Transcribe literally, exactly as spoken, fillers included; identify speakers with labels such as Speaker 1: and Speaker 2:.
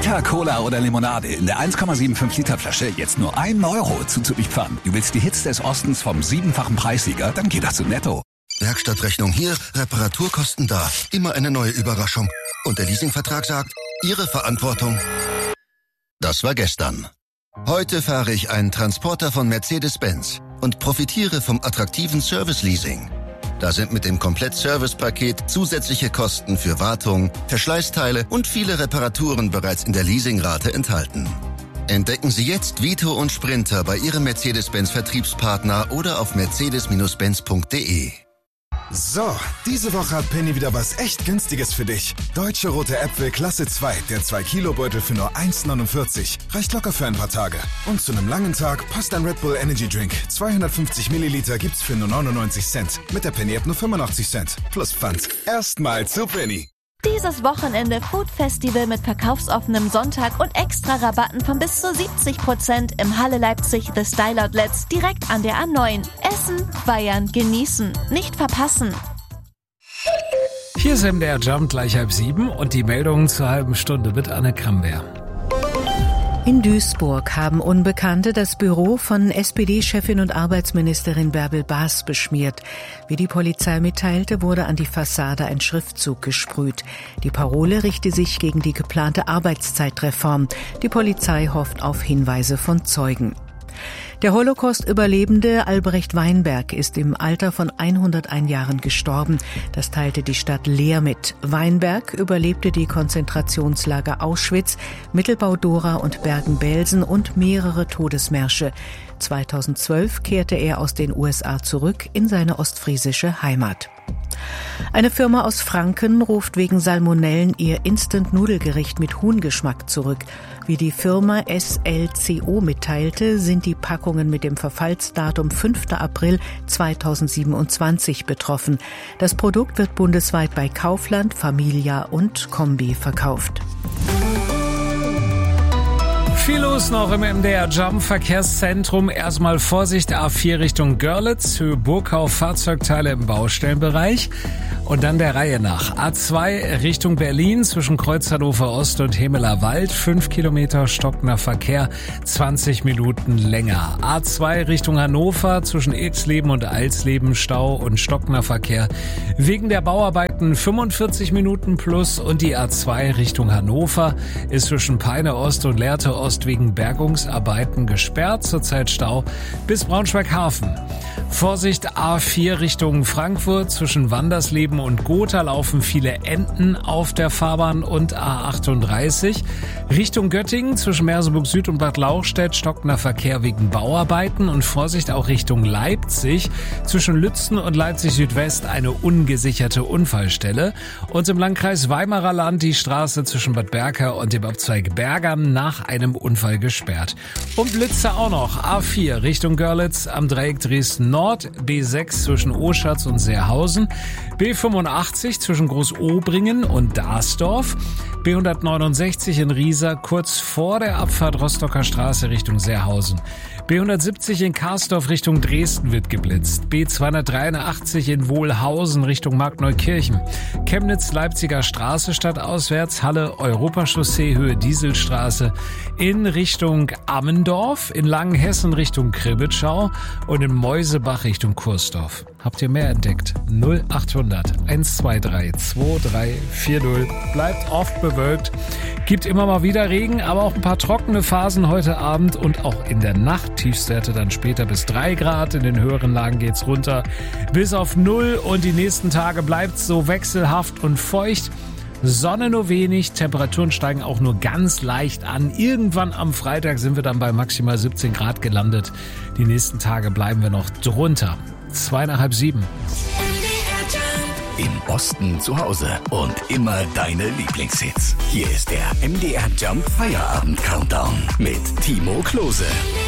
Speaker 1: Fanta, Cola oder Limonade in der eins Komma fünfundsiebzig Liter Flasche jetzt nur ein Euro zuzüglich Pfand. Du willst die Hits des Ostens vom siebenfachen Preissieger? Dann geht das zu Netto.
Speaker 2: Werkstattrechnung hier, Reparaturkosten da. Immer eine neue Überraschung. Und der Leasingvertrag sagt, Ihre Verantwortung. Das war gestern. Heute fahre ich einen Transporter von Mercedes-Benz und profitiere vom attraktiven Service-Leasing. Da sind mit dem Komplett-Service-Paket zusätzliche Kosten für Wartung, Verschleißteile und viele Reparaturen bereits in der Leasingrate enthalten. Entdecken Sie jetzt Vito und Sprinter bei Ihrem Mercedes-Benz-Vertriebspartner oder auf mercedes Benz punkt de.
Speaker 3: So, diese Woche hat Penny wieder was echt Günstiges für dich. Deutsche Rote Äpfel Klasse zwei, der zwei Kilo Beutel für nur eins neunundvierzig. Reicht locker für ein paar Tage. Und zu einem langen Tag passt ein Red Bull Energy Drink. zweihundertfünfzig Milliliter gibt's für nur neunundneunzig Cent. Mit der Penny App nur fünfundachtzig Cent. Plus Pfand. Erstmal zu Penny.
Speaker 4: Dieses Wochenende Food Festival mit verkaufsoffenem Sonntag und extra Rabatten von bis zu siebzig Prozent im Halle Leipzig The Style Outlets direkt an der A neun. Essen, feiern, genießen. Nicht verpassen.
Speaker 5: Hier ist M D R Jump gleich halb sieben und die Meldungen zur halben Stunde mit Anne Kramberg.
Speaker 6: In Duisburg haben Unbekannte das Büro von S P D-Chefin und Arbeitsministerin Bärbel Baas beschmiert. Wie die Polizei mitteilte, wurde an die Fassade ein Schriftzug gesprüht. Die Parole richte sich gegen die geplante Arbeitszeitreform. Die Polizei hofft auf Hinweise von Zeugen. Der Holocaust-Überlebende Albrecht Weinberg ist im Alter von hunderteins Jahren gestorben. Das teilte die Stadt Leer mit. Weinberg überlebte die Konzentrationslager Auschwitz, Mittelbau-Dora und Bergen-Belsen und mehrere Todesmärsche. zweitausendzwölf kehrte er aus den U S A zurück in seine ostfriesische Heimat. Eine Firma aus Franken ruft wegen Salmonellen ihr Instant-Nudelgericht mit Huhngeschmack zurück. Wie die Firma S L C O mitteilte, sind die Packungen mit dem Verfallsdatum fünfter April zweitausendsiebenundzwanzig betroffen. Das Produkt wird bundesweit bei Kaufland, Familia und Kombi verkauft.
Speaker 5: Viel los noch im M D R Jump Verkehrszentrum. Erstmal Vorsicht, A vier Richtung Görlitz, Höhe Burgau, Fahrzeugteile im Baustellenbereich. Und dann der Reihe nach. A zwei Richtung Berlin zwischen Kreuz Hannover Ost und Hemeler Wald. fünf Kilometer stockender Verkehr, zwanzig Minuten länger. A zwei Richtung Hannover zwischen Ilksleben und Alsleben, Stau und stockender Verkehr. Wegen der Bauarbeiten fünfundvierzig Minuten plus. Und die A zwei Richtung Hannover ist zwischen Peine Ost und Lehrte Ost wegen Bergungsarbeiten gesperrt. Zurzeit Stau bis Braunschweig-Hafen. Vorsicht, A vier Richtung Frankfurt zwischen Wandersleben und Gotha laufen viele Enten auf der Fahrbahn und A achtunddreißig. Richtung Göttingen zwischen Merseburg Süd und Bad Lauchstädt stockender Verkehr wegen Bauarbeiten und Vorsicht auch Richtung Leipzig zwischen Lützen und Leipzig Südwest eine ungesicherte Unfallstelle und im Landkreis Weimarer Land die Straße zwischen Bad Berka und dem Abzweig Bergam nach einem Unfall gesperrt. Und Blitze auch noch. A vier Richtung Görlitz am Dreieck Dresden Nord, B sechs zwischen Oschatz und Seerhausen, B fünfundachtzig zwischen Großobringen und Dasdorf, B hundertneunundsechzig in Riesa kurz vor der Abfahrt Rostocker Straße Richtung Seerhausen. B hundertsiebzig in Karsdorf Richtung Dresden wird geblitzt. B zweihundertdreiundachtzig in Wohlhausen Richtung Markneukirchen. Chemnitz-Leipziger Straße stadtauswärts, Halle Europachaussee Höhe Dieselstraße in Richtung Ammendorf, in Langenhessen Richtung Kribbitschau und in Meusebach Richtung Kursdorf. Habt ihr mehr entdeckt? null achthundert eins zwei drei zwei drei vier null. Bleibt oft bewölkt. Gibt immer mal wieder Regen, aber auch ein paar trockene Phasen heute Abend und auch in der Nacht. Tiefstwerte dann später bis drei Grad. In den höheren Lagen geht's runter bis auf null und die nächsten Tage bleibt's so wechselhaft und feucht. Sonne nur wenig, Temperaturen steigen auch nur ganz leicht an. Irgendwann am Freitag sind wir dann bei maximal siebzehn Grad gelandet. Die nächsten Tage bleiben wir noch drunter. Zwei nach halb sieben.
Speaker 7: Im Osten zu Hause und immer deine Lieblingshits. Hier ist der M D R Jump Feierabend Countdown mit Timo Klose.